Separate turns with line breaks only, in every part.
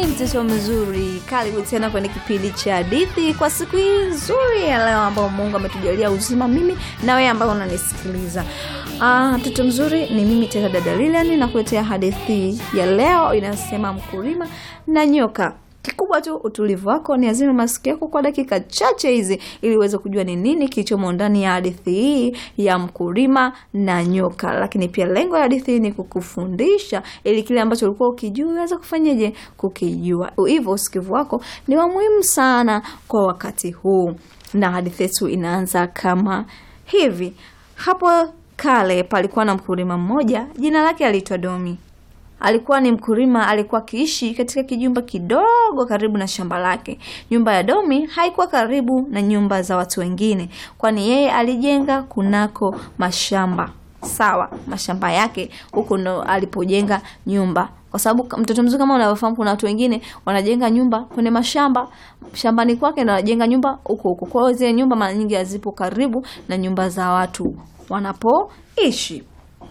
Mtoto mzuri, karibu tena kwenye kipindi cha hadithi kwa siku hii nzuri ya leo ambao Mungu ametujalia uzima mimi na wewe ambao unanisikiliza. Mtoto mzuri, ni mimi tena dada Lilian nakuletea hadithi ya leo inasema mkulima na nyoka. Kikubwa tu utulivu wako, ni azime masikio yako kwa dakika chache hizi ili uweze kujua ni nini kilichomo ndani ya hadithi hii ya mkulima na nyoka. Lakini pia lengo la hadithi ni kukufundisha ili kile ambacho ulikuwa ukijua uweze kufanyaje kukijua. Hivyo usikivu wako ni wa muhimu sana kwa wakati huu. Na hadithi yetu inaanza kama hivi. Hapo kale palikuwa na mkulima mmoja, jina lake aliitwa Domi. Alikuwa ni mkulima, alikuwa akiishi katika kijumba kidogo karibu na shamba lake. Nyumba ya Domi haikuwa karibu na nyumba za watu wengine, kwani yeye alijenga kunako mashamba. Sawa, mashamba yake huko ndo alipojenga nyumba. Kwa sababu mtoto mzuri, kama unavyofahamu, kuna watu wengine wanajenga nyumba kwenye mashamba, shambani kwake, na wanajenga nyumba huko. Kwa hiyo zile nyumba mara nyingi hazipo karibu na nyumba za watu wanapoishi.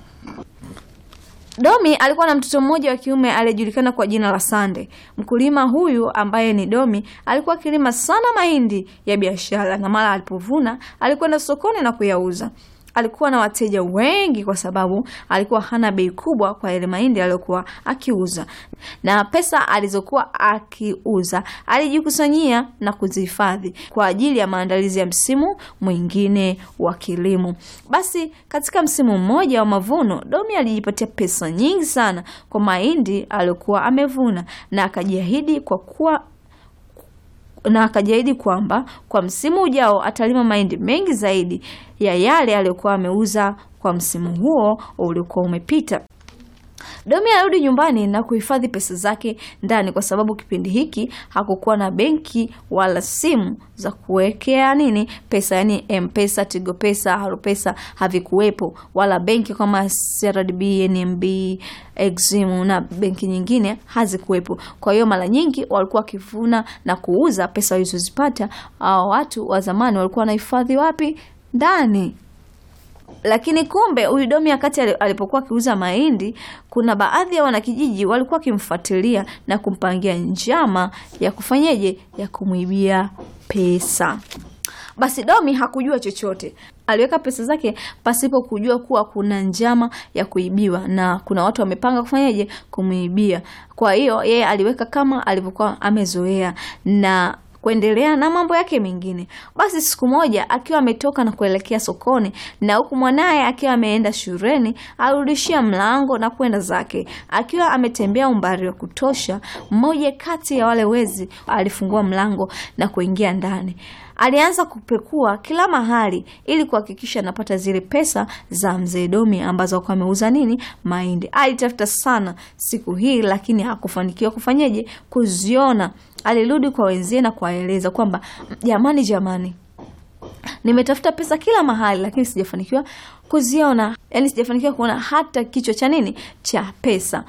Domi alikuwa na mtoto mmoja wa kiume aliyejulikana kwa jina la Sande. Mkulima huyu ambaye ni Domi alikuwa akilima sana mahindi ya biashara, na mara alipovuna alikwenda sokoni na kuyauza. Alikuwa na wateja wengi kwa sababu alikuwa hana bei kubwa kwa ile mahindi aliyokuwa akiuza. Na pesa alizokuwa akiuza alijikusanyia na kuzihifadhi kwa ajili ya maandalizi ya msimu mwingine wa kilimo. Basi katika msimu mmoja wa mavuno, Domi alijipatia pesa nyingi sana kwa mahindi aliyokuwa amevuna, na akajiahidi kwamba kwa msimu ujao atalima mahindi mengi zaidi ya yale aliyokuwa ameuza kwa msimu huo uliokuwa umepita. Domi alirudi nyumbani na kuhifadhi pesa zake ndani, kwa sababu kipindi hiki hakukuwa na benki wala simu za kuwekea pesa, yani M-Pesa, Tigo Pesa, Halo Pesa havikuwepo, wala benki kama CRDB, NMB, Exim na benki nyingine hazikuwepo. Kwa hiyo mara nyingi walikuwa kivuna na kuuza pesa walizozipata. Watu wa zamani walikuwa wanahifadhi wapi? Ndani. Lakini kumbe huyu Domi wakati alipokuwa akiuza mahindi, kuna baadhi ya wanakijiji walikuwa kimfuatilia na kumpangia njama ya kufanyeje, ya kumuibia pesa. Basi Domi hakujua chochote. Aliweka pesa zake pasipo kujua kuwa kuna njama ya kuibiwa na kuna watu wamepanga kufanyeje, kumuibia. Kwa hiyo yeye aliweka kama alivyokuwa amezoea na kuendelea na mambo yake mengine. Basi siku moja akiwa ametoka na kuelekea sokoni, na huku mwanae akiwa ameenda shuleni, alirudishia mlango na kwenda zake. Akiwa ametembea umbali wa kutosha, mmoja kati ya wale wezi alifungua mlango na kuingia ndani. Alianza kupekua kila mahali ili kuhakikisha anapata zile pesa za mzee Domi ambazo alikuwa ameuza mahindi. Alitafuta sana siku hii, lakini hakufanikiwa kufanyeje, kuziona. Alirudi kwa wenzie na kuwaeleza kwamba jamani, nimetafuta pesa kila mahali lakini sijafanikiwa kuziona. Yani sijafanikiwa kuona hata kichwa cha cha pesa.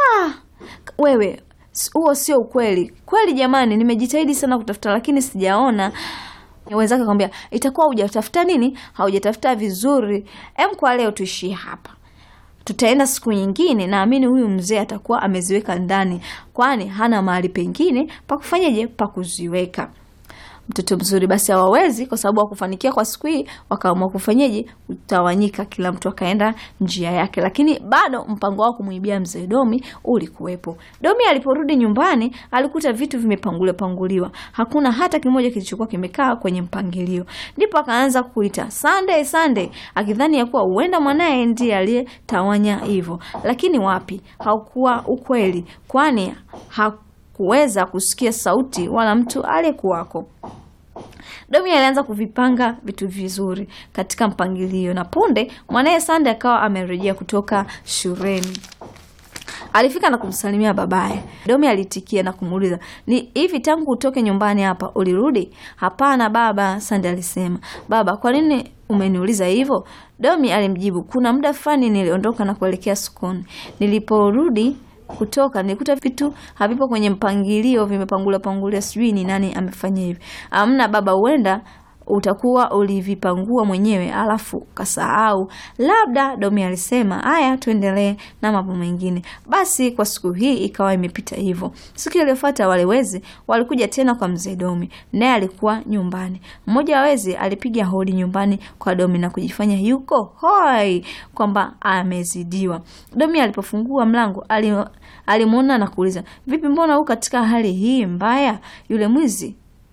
Wewe, huo sio ukweli. Kweli jamani, nimejitahidi sana kutafuta lakini sijaona. Wenzake akamwambia, itakuwa hujatafuta haujatafuta vizuri. Kwa leo tuishie hapa. Tutaenda siku nyingine, naamini huyu mzee atakuwa ameziweka ndani, kwani hana mahali pengine pa kufanyaje, pa kuziweka. Mtoto mzuri, basi hawawezi, kwa sababu hakufanikia kwa siku hii, wakaamua kufanyaje, utawanyika, kila mtu akaenda njia yake. Lakini bado mpango wao kumuibia mzee Domi ulikuwepo. Domi aliporudi nyumbani alikuta vitu vimepanguliwa. Hakuna hata kimoja kilichokuwa kimekaa kwenye mpangilio. Ndipo akaanza kuita Sunday, akidhani ya kuwa huenda mwanae ndiye aliyetawanya hivyo. Lakini wapi, haukuwa ukweli, kwani hakuweza kusikia sauti wala mtu aliyekuwako. Domi alianza kuvipanga vitu vizuri katika mpangilio, na punde mwanae Sande akawa amerejea kutoka shuleni. Alifika na kumsalimia babaye. Domi alitikia na kumuuliza, ni hivi tangu utoke nyumbani hapa ulirudi? Hapana baba, Sande alisema. Baba, kwa nini umeniuliza hivyo? Domi alimjibu, kuna muda fulani niliondoka na kuelekea sokoni. Niliporudi kutoka nilikuta vitu havipo kwenye mpangilio, vimepanguliwa, sijui ni nani amefanya hivi. Amna baba, huenda utakuwa ulivipangua mwenyewe alafu kasahau. Labda Domi alisema, haya tuendelee na mambo mengine. Basi kwa siku hii ikawa imepita hivyo. Siku iliyofuata wale wezi walikuja tena kwa mzee Domi, naye alikuwa nyumbani. Mmoja wa wezi alipiga hodi nyumbani kwa Domi na kujifanya yuko hoi kwamba amezidiwa. Domi alipofungua mlango alimuona na kuuliza, vipi, mbona uko katika hali hii mbaya? Yule mwizi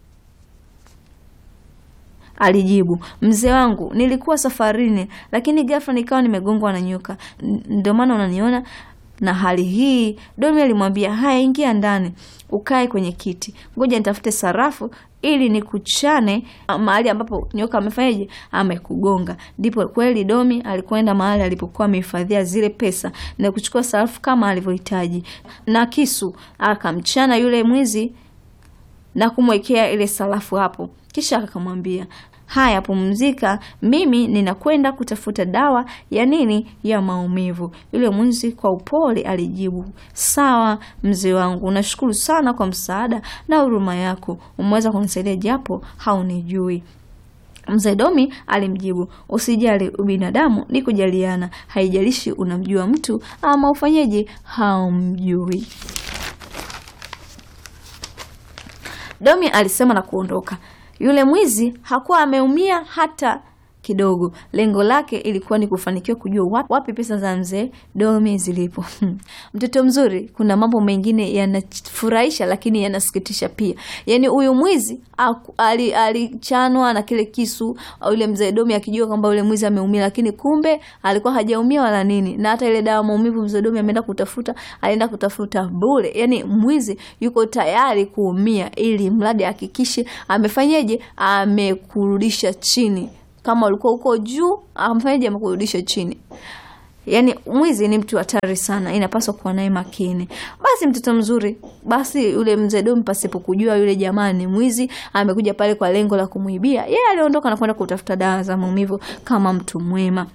alijibu, mzee wangu, nilikuwa safarini lakini ghafla nikawa nimegongwa na nyoka, ndio maana unaniona na hali hii. Domi alimwambia, haya, ingia ndani ukae kwenye kiti, ngoja nitafute sarafu ili nikuchane mahali ambapo nyoka amefanyaje, amekugonga. Ndipo kweli Domi alikwenda mahali alipokuwa amehifadhia zile pesa na kuchukua sarafu kama alivyohitaji, na kisu akamchana yule mwizi na kumwekea ile sarafu hapo. Kisha akamwambia, haya, pumzika, mimi ninakwenda kutafuta dawa ya nini, ya maumivu. Yule mwizi kwa upole alijibu, sawa mzee wangu, nashukuru sana kwa msaada na huruma yako, umeweza kunisaidia japo haunijui. Mzee Domi alimjibu, usijali, ubinadamu ni kujaliana, haijalishi unamjua mtu ama ufanyeje haumjui. Domi alisema na kuondoka. Yule mwizi hakuwa ameumia hata kidogo. Lengo lake ilikuwa ni kufanikiwa kujua wapi pesa za mzee Domi zilipo. Mtoto mzuri, kuna mambo mengine yanafurahisha lakini yanasikitisha pia. Yaani huyu mwizi alichanwa na kile kisu, yule mzee Domi akijua kwamba yule mwizi ameumia, lakini kumbe alikuwa hajaumia wala nini. Na hata ile dawa maumivu mzee Domi alienda kutafuta bure. Yaani mwizi yuko tayari kuumia ili mradi hakikishe amefanyaje, amekurudisha chini. Kama ulikuwa uko juu, amfanyaje, amekurudisha chini. Yaani mwizi ni mtu hatari sana, inapaswa kuwa naye makini. Basi mtoto mzuri, basi yule mzee Domi pasipo kujua yule jamaa ni mwizi, amekuja pale kwa lengo la kumuibia. Yeye aliondoka na kwenda kutafuta dawa za maumivu kama mtu mwema.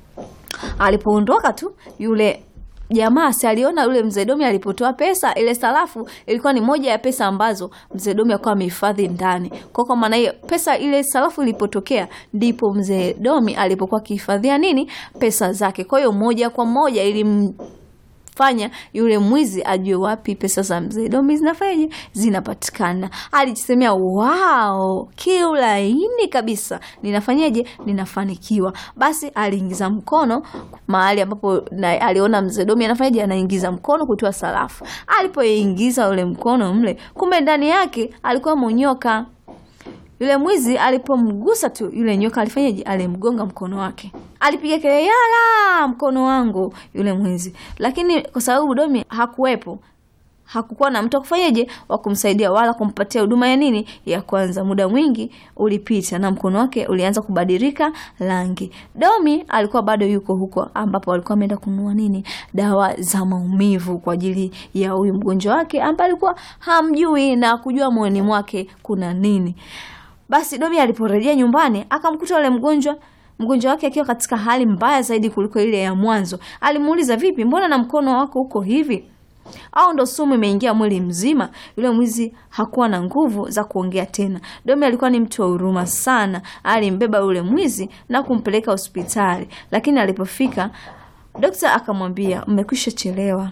Alipoondoka tu yule jamaa aliona yule mzee Domi alipotoa pesa, ile sarafu ilikuwa ni moja ya pesa ambazo mzee Domi alikuwa amehifadhi ndani. Kwa maana hiyo pesa ile sarafu ilipotokea ndipo mzee Domi alipokuwa akihifadhia nini, pesa zake. Kwa hiyo moja kwa moja ilimfanya yule mwizi ajue wapi pesa za mzee Domi zinafanyaje, zinapatikana. Alijisemea, wow, kiulaini kabisa, ninafanyaje, ninafanikiwa. Basi aliingiza mkono mahali ambapo aliona mzee Domi anafanyaje, anaingiza mkono kutoa sarafu. Alipoingiza ule mkono mle, kumbe ndani yake alikuwa mnyoka. Yule mwizi alipomgusa tu yule nyoka alifanyaje, alimgonga mkono wake. Alipiga kelele, yala, mkono wangu, yule mwizi. Lakini kwa sababu Domi hakuwepo, hakukuwa na mtu kufanyaje wa kumsaidia wala kumpatia huduma ya nini, ya kwanza. Muda mwingi ulipita na mkono wake ulianza kubadilika rangi. Domi alikuwa bado yuko huko ambapo alikuwa ameenda kununua nini, dawa za maumivu kwa ajili ya huyu mgonjwa wake ambaye alikuwa hamjui na kujua moyoni mwake kuna nini. Basi Domi aliporejea nyumbani akamkuta yule mgonjwa wake akiwa katika hali mbaya zaidi kuliko ile ya mwanzo. Alimuuliza, vipi, mbona na mkono wako uko hivi? Au ndo sumu imeingia mwili mzima? Yule mwizi hakuwa na nguvu za kuongea tena. Domi alikuwa ni mtu wa huruma sana. Alimbeba yule mwizi na kumpeleka hospitali. Lakini alipofika, daktari akamwambia, mmekwisha chelewa.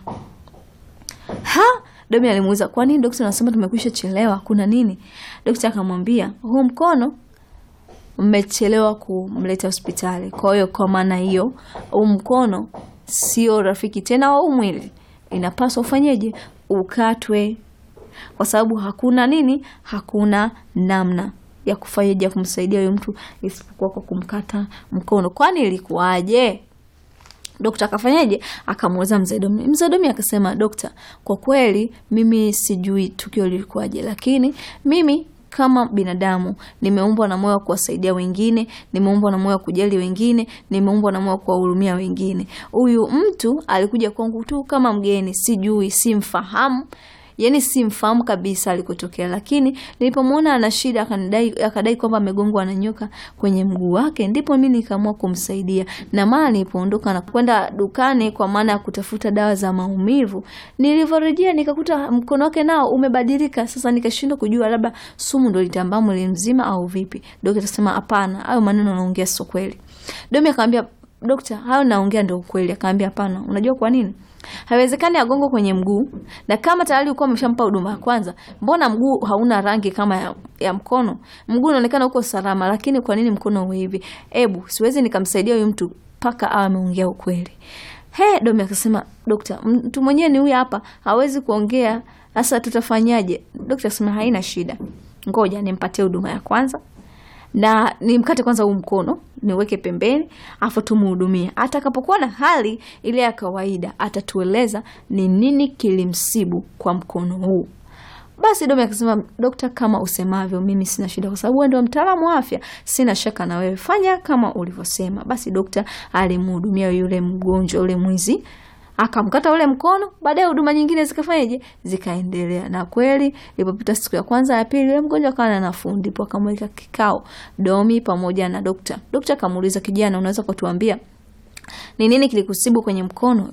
Domi alimuuliza, kwa nini daktari anasema tumekwisha chelewa? Kuna nini? Daktari akamwambia, huu mkono mmechelewa kumleta hospitali. Kwa hiyo kwa maana hiyo, huu mkono sio rafiki tena wa mwili. Inapaswa ufanyeje? Ukatwe. Kwa sababu hakuna nini? Hakuna namna ya kufanyaje kumsaidia huyo mtu isipokuwa kwa kumkata mkono. Kwani ilikuwaje? Daktari akafanyaje? Akamuuliza mzee Domi. Mzee Domi akasema, daktari, kwa kweli mimi sijui tukio lilikuwaje, lakini mimi kama binadamu nimeumbwa na moyo wa kuwasaidia wengine, nimeumbwa na moyo wa kujali wengine, nimeumbwa na moyo wa kuwahurumia wengine. Huyu mtu alikuja kwangu tu kama mgeni, sijui, simfahamu. yani simfahamu kabisa alikotokea, lakini nilipomwona ana shida akadai kwamba amegongwa na nyoka kwenye mguu wake, ndipo mimi nikaamua kumsaidia. Na mara nilipoondoka na kwenda dukani kwa maana ya kutafuta dawa za maumivu, nilivyorejea nikakuta mkono wake nao umebadilika. Sasa nikashindwa kujua labda sumu ndio litambaa mwili mzima au vipi. Daktari akasema hapana, hayo maneno unaongea sio kweli. Domi akamwambia, daktari, hayo naongea ndio kweli. Akamwambia hapana, unajua kwa nini? Haiwezekani agongo kwenye mguu, na kama tayari ulikuwa umeshampa huduma ya kwanza, mbona mguu hauna rangi kama ya mkono? Mguu unaonekana uko salama, lakini kwa nini mkono uwe hivi? Siwezi nikamsaidia huyu mtu paka awe ameongea ukweli. Domi akasema, daktari, mtu mwenyewe ni huyu hapa, hawezi kuongea, sasa tutafanyaje? Daktari akasema haina shida. Ngoja nimpatie huduma ya kwanza na nimkate kwanza huu mkono, niweke pembeni, afu tumhudumie. Atakapokuwa na hali ile ya kawaida, atatueleza ni nini kilimsibu kwa mkono huu. Basi Domi akasema, daktari, kama usemavyo, mimi sina shida kwa sababu wewe ndio mtaalamu wa afya, sina shaka na wewe, fanya kama ulivyosema. Basi daktari alimhudumia yule mgonjwa, yule mwizi, akamkata ule mkono. Baadaye huduma nyingine zikaendelea, na kweli ilipopita siku ya kwanza ya pili, yule mgonjwa akawa na nafuu. Ndipo akamweka kikao Domi pamoja na daktari. Daktari akamuuliza, kijana, unaweza kutuambia ni nini kilikusibu kwenye mkono?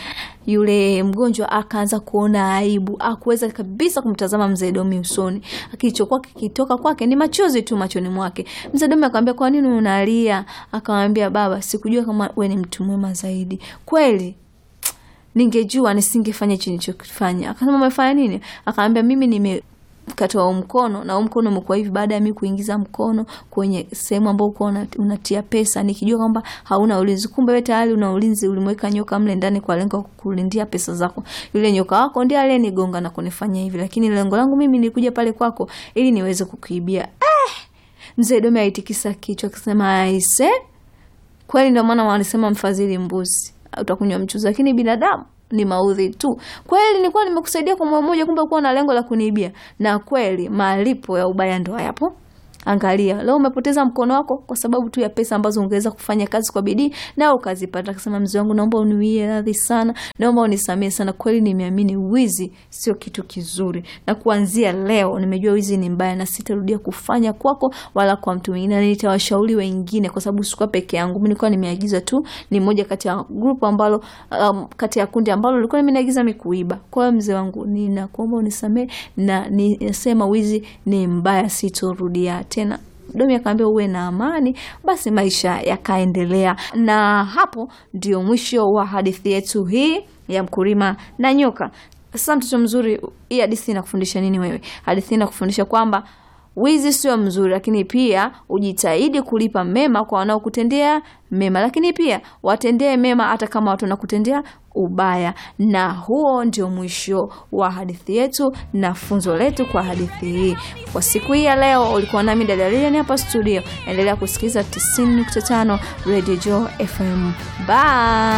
Yule mgonjwa akaanza kuona aibu, hakuweza kabisa kumtazama mzee Domi usoni. Kilichokuwa kikitoka kwake ni machozi tu machoni mwake. Mzee Domi akamwambia, kwa nini unalia? Akamwambia, baba, sikujua kama wewe ni mtu mwema zaidi. Kweli ningejua nisingefanya hicho nilichokifanya. Akasema, umefanya nini? Akamwambia, mimi nimekatoa mkono na mkono umekuwa hivi baada ya mimi kuingiza mkono kwenye sehemu ambayo uko unatia pesa, nikijua kwamba hauna ulinzi. Kumbe wewe tayari una ulinzi, ulimweka nyoka mle ndani kwa lengo kulindia pesa zako. Yule nyoka wako ndiye aliyenigonga na kunifanya hivi, lakini lengo langu mimi nilikuja pale kwako ili niweze kukuibia. Mzee Domi aitikisa kichwa akasema, aise, kweli ndio maana wanasema mfadhili mbuzi utakunywa mchuzi, lakini binadamu ni maudhi tu. Kweli nilikuwa nimekusaidia kwa moyo mmoja, kumbe ulikuwa na lengo la kuniibia. Na kweli malipo ya ubaya ndo hapo. Angalia, leo umepoteza mkono wako kwa sababu tu ya pesa ambazo ungeweza kufanya kazi kwa bidii na ukazipata. Akasema, mzee wangu, naomba uniwie radhi sana, naomba unisamee sana. Kweli nimeamini wizi sio kitu kizuri, na kuanzia leo nimejua wizi ni mbaya na sitarudia kufanya kwako wala kwa mtu mwingine, na nitawashauri wengine, kwa sababu sikuwa peke yangu. Mimi nilikuwa nimeagiza tu, ni moja kati ya group ambalo kati ya kundi ambalo nilikuwa nimeagiza mikuiba. Kwa hiyo mzee wangu, ninakuomba unisamee na nisema wizi ni mbaya, sitorudia tena. Domi akamwambia, uwe na amani. Basi maisha yakaendelea, na hapo ndio mwisho wa hadithi yetu hii ya mkulima na nyoka. Sasa mtoto mzuri, hii hadithi inakufundisha nini wewe? Hadithi inakufundisha kwamba wizi sio mzuri, lakini pia ujitahidi kulipa mema kwa wanaokutendea mema, lakini pia watendee mema hata kama watu wanakutendea ubaya. Na huo ndio mwisho wa hadithi yetu na funzo letu kwa hadithi hii. Kwa siku hii ya leo ulikuwa nami dada Lilian hapa studio. Endelea kusikiliza 90.5 Radio Joy FM. Bye.